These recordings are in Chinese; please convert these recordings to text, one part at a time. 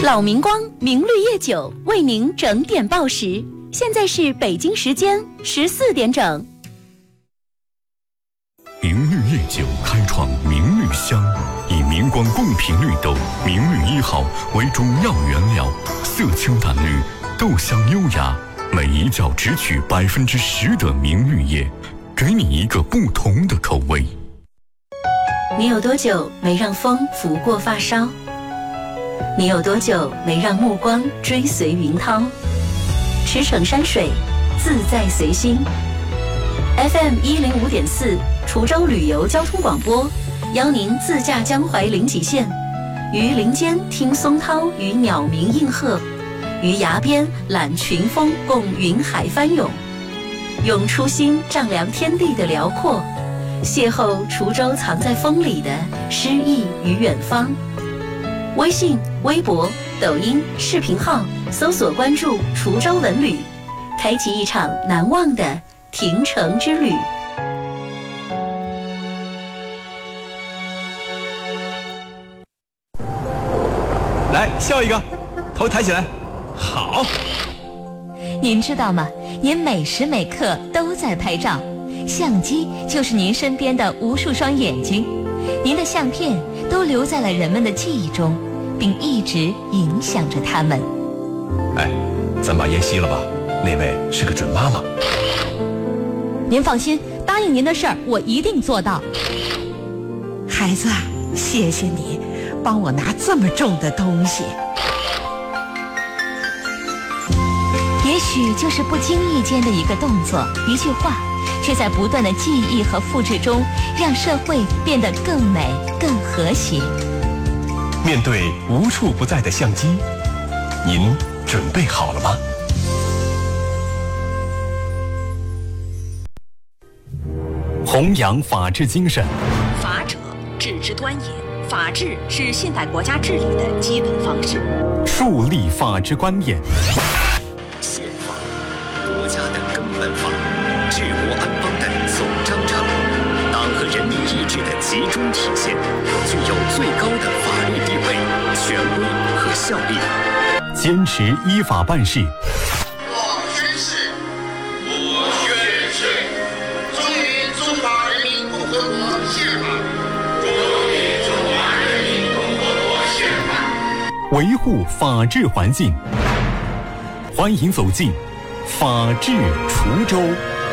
老明光明绿叶酒为您整点报时，现在是北京时间14点整。 明绿叶酒开创明绿香，以明光贡品绿豆明绿1号为主要原料，色清淡绿，豆香优雅，每一角只取10%的明绿叶，给你一个不同的口味。 你有多久没让风拂过发梢？你有多久没让目光追随云涛？驰骋山水，自在随心。FM 105.4滁州旅游交通广播，邀您自驾江淮临济县，于林间听松涛与鸟鸣应和，于崖边览群峰共云海翻涌，用初心丈量天地的辽阔，邂逅滁州藏在风里的诗意与远方。微信、微博、抖音、视频号搜索关注滁州文旅，开启一场难忘的亭城之旅。 来，笑一个，头抬起来，好。 您知道吗？您每时每刻都在拍照，相机就是您身边的无数双眼睛，您的相片都留在了人们的记忆中，并一直影响着他们。 哎，咱把烟熄了吧，那位是个准妈妈。 您放心，答应您的事儿我一定做到。 孩子，谢谢你帮我拿这么重的东西。 也许就是不经意间的一个动作，一句话，却在不断的记忆和复制中，让社会变得更美、更和谐。 面对无处不在的相机，您准备好了吗？ 弘扬法治精神， 法者，治之端也。法治是现代国家治理的基本方式。 树立法治观念。 宪法，国家的根本法，治国安邦的总章程，党和人民意志的集中体现，具有最高的法律地位、权威和效力。 坚持依法办事。 我宣誓，忠于中华人民共和国宪法，忠于中华人民共和国宪法， 维护法治环境。欢迎走进法治滁州。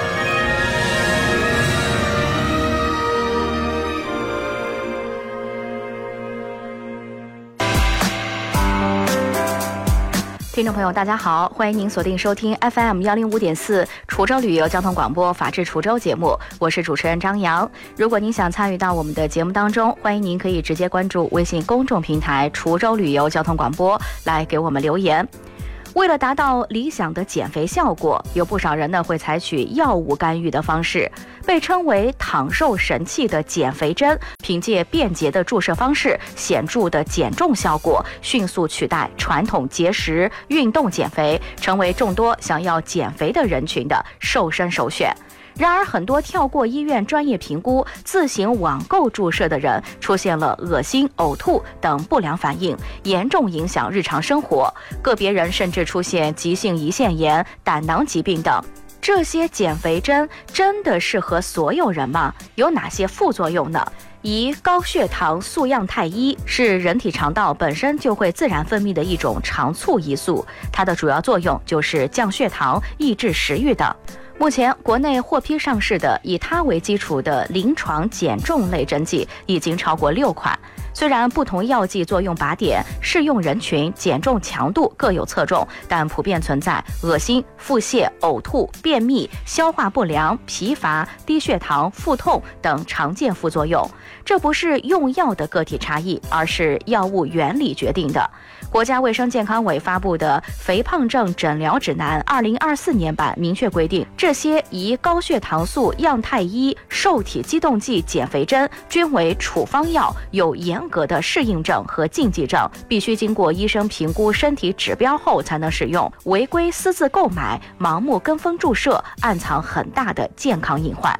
听众朋友大家好，欢迎您锁定收听 FM 105.4滁州旅游交通广播法治滁州节目，我是主持人张扬。如果您想参与到我们的节目当中，欢迎您可以直接关注微信公众平台滁州旅游交通广播来给我们留言。为了达到理想的减肥效果，有不少人呢会采取药物干预的方式。被称为躺瘦神器的减肥针，凭借便捷的注射方式、显著的减重效果，迅速取代传统节食、运动减肥，成为众多想要减肥的人群的瘦身首选。然而，很多跳过医院专业评估、自行网购注射的人，出现了恶心、呕吐等不良反应，严重影响日常生活。个别人甚至出现急性胰腺炎、胆囊疾病等。这些减肥针真的适合所有人吗？有哪些副作用呢？胰高血糖素样肽1是人体肠道本身就会自然分泌的一种肠促胰素，它的主要作用就是降血糖、抑制食欲等。目前国内获批上市的以它为基础的临床减重类针剂已经超过6款。虽然不同药剂作用靶点、适用人群、减重强度各有侧重，但普遍存在恶心、腹泻、呕吐、便秘、消化不良、疲乏、低血糖、腹痛等常见副作用。这不是用药的个体差异，而是药物原理决定的。国家卫生健康委发布的《肥胖症诊疗指南2024年版》明确规定，这些胰高血糖素样肽1受体激动剂减肥针均为处方药，有严格的适应症和禁忌症，必须经过医生评估身体指标后才能使用。违规私自购买、盲目跟风注射，暗藏很大的健康隐患。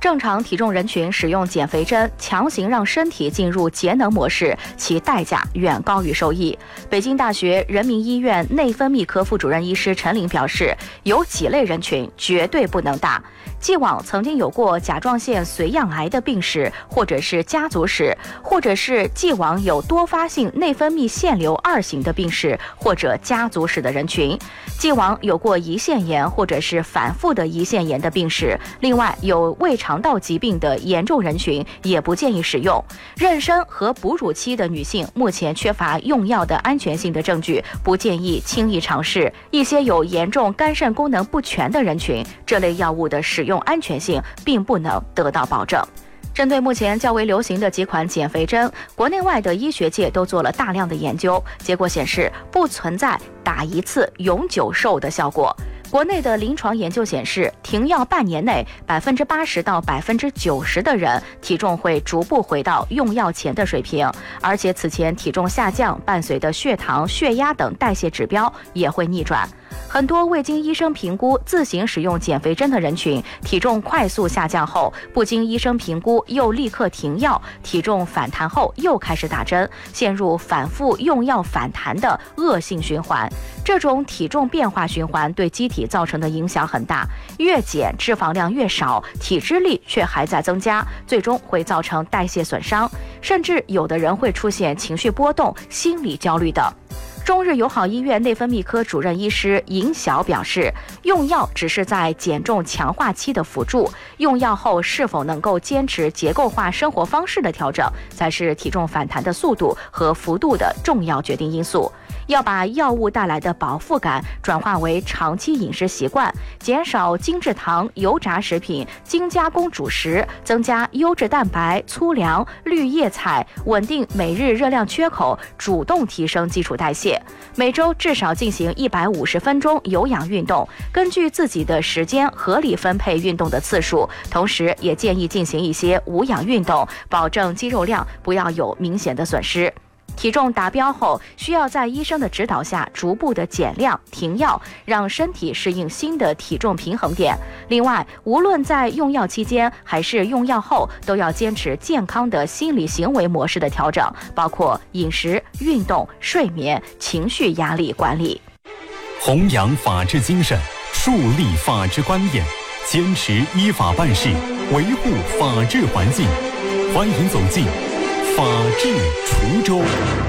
正常体重人群使用减肥针，强行让身体进入节能模式，其代价远高于收益。北京大学人民医院内分泌科副主任医师陈林表示，有几类人群绝对不能打。既往曾经有过甲状腺髓样癌的病史，或者是家族史，或者是既往有多发性内分泌腺瘤2型的病史或者家族史的人群，既往有过胰腺炎或者是反复的胰腺炎的病史，另外有胃肠道疾病的严重人群也不建议使用。妊娠和哺乳期的女性目前缺乏用药的安全性的证据，不建议轻易尝试。一些有严重肝肾功能不全的人群，这类药物的使用安全性并不能得到保证。针对目前较为流行的几款减肥针，国内外的医学界都做了大量的研究，结果显示不存在打一次永久瘦的效果。国内的临床研究显示，停药半年内，80%到90%的人体重会逐步回到用药前的水平，而且此前体重下降伴随的血糖、血压等代谢指标也会逆转。很多未经医生评估自行使用减肥针的人群，体重快速下降后，不经医生评估又立刻停药，体重反弹后又开始打针，陷入反复用药反弹的恶性循环。这种体重变化循环对机体造成的影响很大，越减脂肪量越少，体脂率却还在增加，最终会造成代谢损伤，甚至有的人会出现情绪波动、心理焦虑等。中日友好医院内分泌科主任医师尹晓表示，用药只是在减重强化期的辅助，用药后是否能够坚持结构化生活方式的调整，才是体重反弹的速度和幅度的重要决定因素。要把药物带来的饱腹感转化为长期饮食习惯，减少精制糖、油炸食品、精加工主食，增加优质蛋白、粗粮、绿叶菜，稳定每日热量缺口，主动提升基础代谢。每周至少进行150分钟有氧运动，根据自己的时间合理分配运动的次数，同时也建议进行一些无氧运动，保证肌肉量不要有明显的损失。体重达标后，需要在医生的指导下逐步的减量、停药，让身体适应新的体重平衡点。另外，无论在用药期间还是用药后，都要坚持健康的心理行为模式的调整，包括饮食、运动、睡眠、情绪压力管理。 弘扬法治精神，树立法治观念，坚持依法办事，维护法治环境。欢迎走进法治滁州。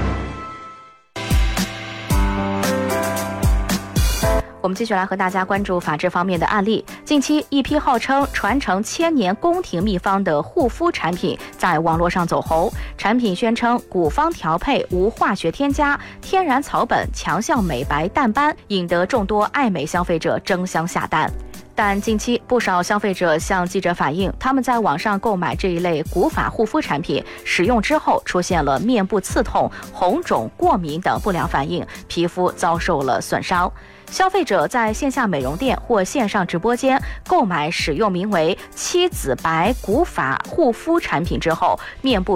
我们继续来和大家关注法治方面的案例。近期，一批号称传承1000年宫廷秘方的护肤产品在网络上走红。产品宣称古方调配，无化学添加，天然草本，强效美白淡斑，引得众多爱美消费者争相下单。但近期不少消费者向记者反映，他们在网上购买这一类古法护肤产品，使用之后出现了面部刺痛、红肿、过敏等不良反应，皮肤遭受了损伤。消费者在线下美容店或线上直播间购买使用名为七子白古法护肤产品之后，面部